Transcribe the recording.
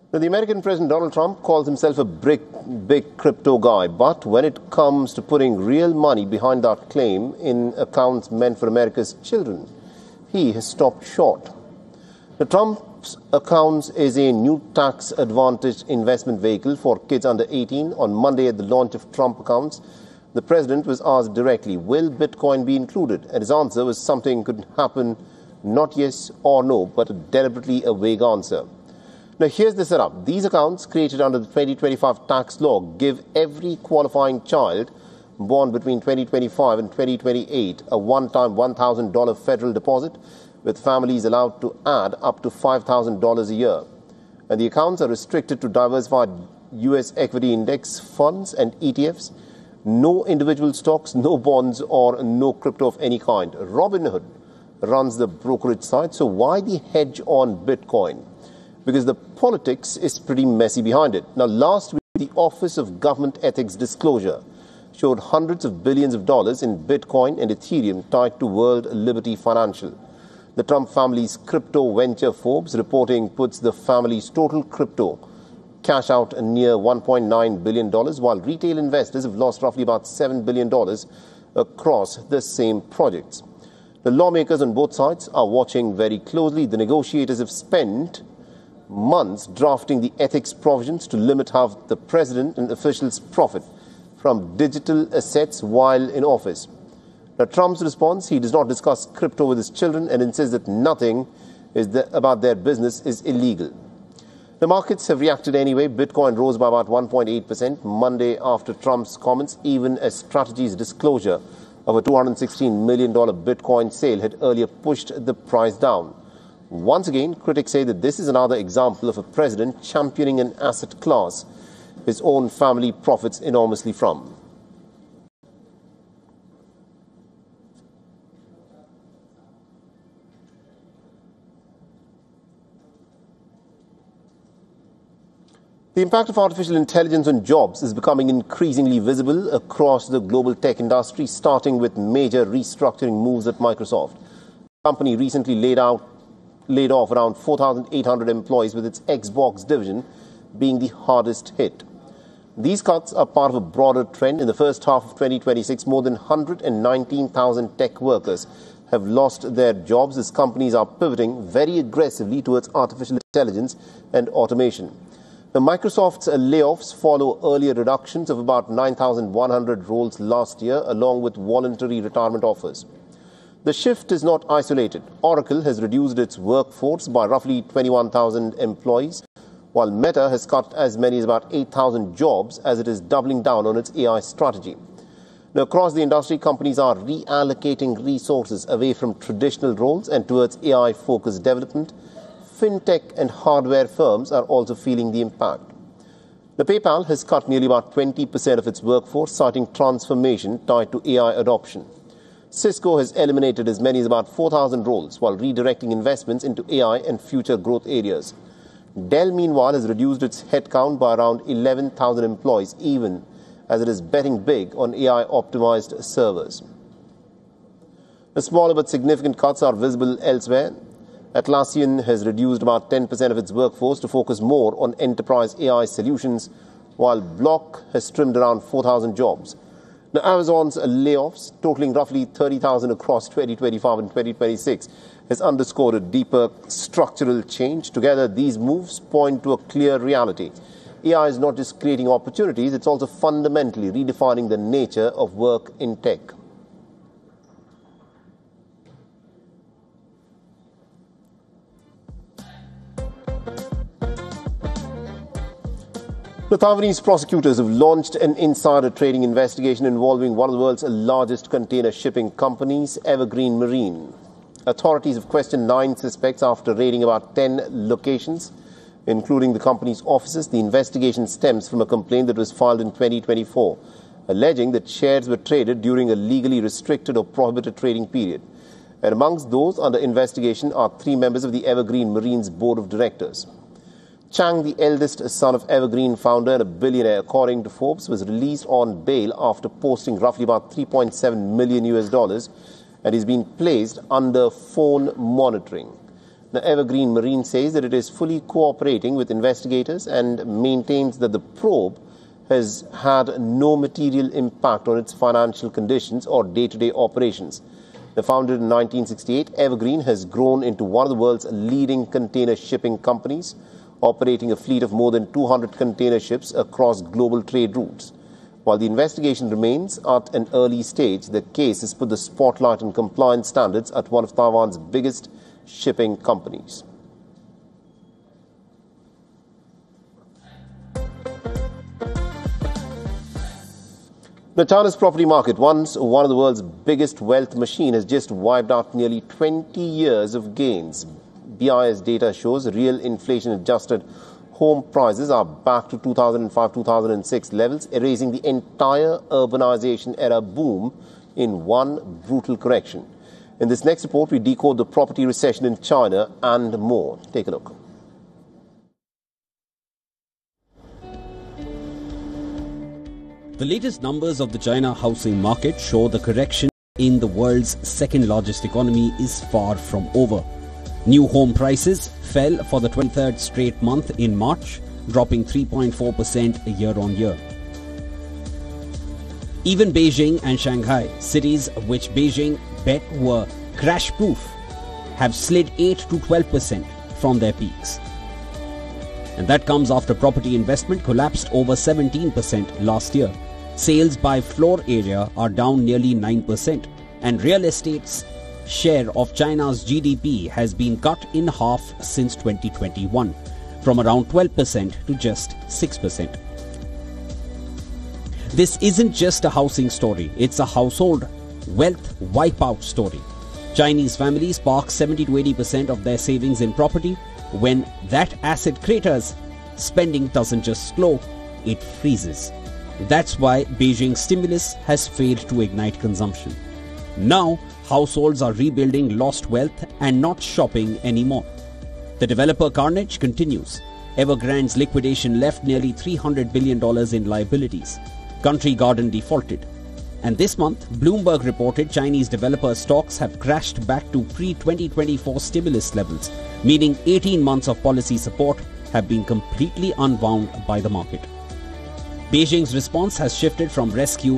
Now, the American President Donald Trump calls himself a big crypto guy, but when it comes to putting real money behind that claim in accounts meant for America's children, he has stopped short. Now, Trump's accounts is a new tax-advantaged investment vehicle for kids under 18. On Monday, at the launch of Trump accounts, the president was asked directly, will Bitcoin be included? And his answer was something could happen, not yes or no, but deliberately a vague answer. Now, here's the setup. These accounts, created under the 2025 tax law, give every qualifying child born between 2025 and 2028 a one-time $1,000 federal deposit, with families allowed to add up to $5,000 a year. And the accounts are restricted to diversified U.S. equity index funds and ETFs, no individual stocks, no bonds, or no crypto of any kind. Robinhood runs the brokerage site, so why the hedge on Bitcoin? Because the politics is pretty messy behind it. Now, last week, the Office of Government Ethics Disclosure showed hundreds of billions of dollars in Bitcoin and Ethereum tied to World Liberty Financial. The Trump family's crypto venture Forbes reporting puts the family's total crypto cash out near $1.9 billion, while retail investors have lost roughly about $7 billion across the same projects. The lawmakers on both sides are watching very closely. The negotiators have spent months drafting the ethics provisions to limit how the president and officials profit from digital assets while in office. Now, Trump's response, he does not discuss crypto with his children and insists that nothing about their business is illegal. The markets have reacted anyway. Bitcoin rose by about 1.8% Monday after Trump's comments, even as Strategy's disclosure of a $216 million Bitcoin sale had earlier pushed the price down. Once again, critics say that this is another example of a president championing an asset class his own family profits enormously from. The impact of artificial intelligence on jobs is becoming increasingly visible across the global tech industry, starting with major restructuring moves at Microsoft. The company recently laid off around 4,800 employees, with its Xbox division being the hardest hit. These cuts are part of a broader trend. In the first half of 2026, more than 119,000 tech workers have lost their jobs as companies are pivoting very aggressively towards artificial intelligence and automation. The Microsoft's layoffs follow earlier reductions of about 9,100 roles last year, along with voluntary retirement offers. The shift is not isolated. Oracle has reduced its workforce by roughly 21,000 employees, while Meta has cut as many as about 8,000 jobs as it is doubling down on its AI strategy. Now, across the industry, companies are reallocating resources away from traditional roles and towards AI-focused development. Fintech and hardware firms are also feeling the impact. The PayPal has cut nearly about 20% of its workforce, citing transformation tied to AI adoption. Cisco has eliminated as many as about 4,000 roles while redirecting investments into AI and future growth areas. Dell, meanwhile, has reduced its headcount by around 11,000 employees, even as it is betting big on AI-optimized servers. The smaller but significant cuts are visible elsewhere. Atlassian has reduced about 10% of its workforce to focus more on enterprise AI solutions, while Block has trimmed around 4,000 jobs. Now, Amazon's layoffs, totaling roughly 30,000 across 2025 and 2026, has underscored a deeper structural change. Together, these moves point to a clear reality. AI is not just creating opportunities, it's also fundamentally redefining the nature of work in tech. The Taiwanese prosecutors have launched an insider trading investigation involving one of the world's largest container shipping companies, Evergreen Marine. Authorities have questioned 9 suspects after raiding about 10 locations, including the company's offices. The investigation stems from a complaint that was filed in 2024, alleging that shares were traded during a legally restricted or prohibited trading period. And amongst those under investigation are 3 members of the Evergreen Marine's board of directors. Chang, the eldest son of Evergreen founder and a billionaire, according to Forbes, was released on bail after posting roughly about $3.7 million, and he's been placed under phone monitoring. Now, Evergreen Marine says that it is fully cooperating with investigators and maintains that the probe has had no material impact on its financial conditions or day-to-day operations. Now, founded in 1968, Evergreen has grown into one of the world's leading container shipping companies, operating a fleet of more than 200 container ships across global trade routes. While the investigation remains at an early stage, the case has put the spotlight on compliance standards at one of Taiwan's biggest shipping companies. Now, China's property market, once one of the world's biggest wealth machine, has just wiped out nearly 20 years of gains. BIS data shows real inflation-adjusted home prices are back to 2005-2006 levels, erasing the entire urbanization era boom in one brutal correction. In this next report, we decode the property recession in China and more. Take a look. The latest numbers of the China housing market show the correction in the world's second largest economy is far from over. New home prices fell for the 23rd straight month in March, dropping 3.4% year-on-year. Even Beijing and Shanghai, cities which Beijing bet were crash-proof, have slid 8 to 12% from their peaks. And that comes after property investment collapsed over 17% last year. Sales by floor area are down nearly 9%, and real estate's share of China's GDP has been cut in half since 2021, from around 12% to just 6%. This isn't just a housing story, it's a household wealth wipeout story. Chinese families park 70 to 80% of their savings in property. When that asset craters, spending doesn't just slow, it freezes. That's why Beijing's stimulus has failed to ignite consumption. Now, households are rebuilding lost wealth and not shopping anymore. The developer carnage continues. Evergrande's liquidation left nearly $300 billion in liabilities. Country Garden defaulted. And this month, Bloomberg reported Chinese developer stocks have crashed back to pre-2024 stimulus levels, meaning 18 months of policy support have been completely unwound by the market. Beijing's response has shifted from rescue